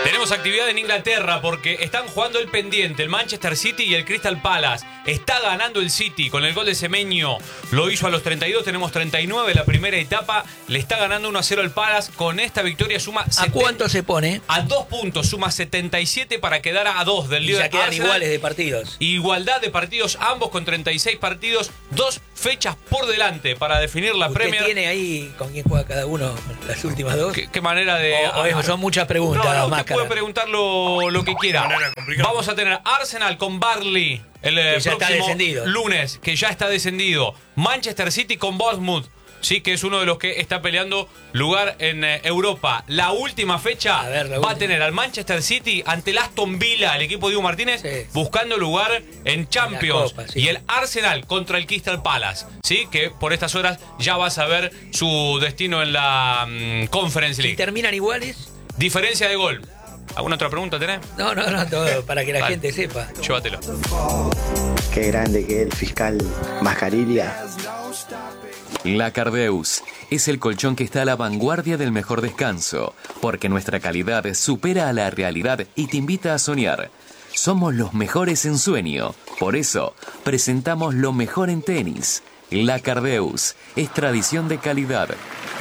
Tenemos actividad en Inglaterra porque están jugando el pendiente, el Manchester City y el Crystal Palace. Está ganando el City con el gol de Semenyo. Lo hizo a los 32, tenemos 39 la primera etapa. Le está ganando 1-0 al Palace. Con esta victoria suma... ¿A cuánto se pone? A 2 puntos, suma 77 para quedar a 2 del líder. Y ya quedan Arsenal. iguales de partidos. Igualdad de partidos, ambos con 36 partidos. 2 fechas por delante para definir la ¿Usted Premier. tiene ahí con quién juega cada uno las últimas dos? ¿Qué manera de...? Son muchas preguntas, No, Máscara. puede preguntar lo que quiera. Vamos a tener Arsenal con Burnley el Que ya está próximo descendido. lunes, que ya está descendido. Manchester City con Bournemouth, sí, que es uno de los que está peleando lugar en Europa. La última fecha va a tener al Manchester City ante el Aston Villa, el equipo de Diego Martínez, buscando lugar en Champions. Copa, sí. Y el Arsenal contra el Crystal Palace, sí, que por estas horas ya va a saber su destino en la Conference League. ¿Y terminan iguales? Diferencia de gol. ¿Alguna otra pregunta tenés? No, todo, para que la gente sepa. Llévatelo. Qué grande que es el fiscal Mascarilla. La Cardeus es el colchón que está a la vanguardia del mejor descanso, porque nuestra calidad supera a la realidad y te invita a soñar. Somos los mejores en sueño, por eso presentamos lo mejor en tenis. La Cardeus es tradición de calidad.